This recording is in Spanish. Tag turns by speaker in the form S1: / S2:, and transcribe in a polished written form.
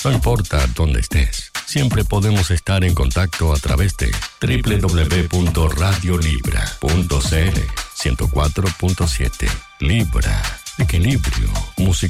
S1: No importa dónde estés, siempre podemos estar en contacto a través de www.radiolibra.cl 104.7. Libra, equilibrio, música.